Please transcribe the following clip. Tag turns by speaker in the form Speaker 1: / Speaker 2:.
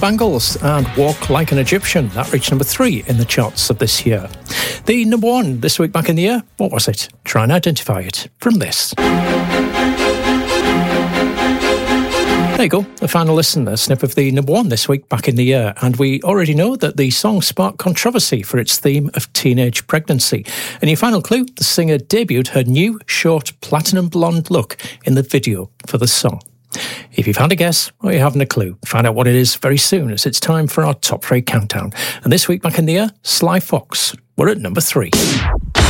Speaker 1: Bangles and Walk Like an Egyptian. That reached number 3 in the charts of this year. The number 1 this week back in the year, what was it? Try and identify it from this. There you go, the final listen, a snip of the number 1 this week back in the year. And we already know that the song sparked controversy for its theme of teenage pregnancy. And your final clue, the singer debuted her new short platinum blonde look in the video for the song. If you've had a guess or you haven't a clue, find out what it is very soon, as it's time for our top 3 countdown. And this week back in the year, Sly Fox, we're at number 3.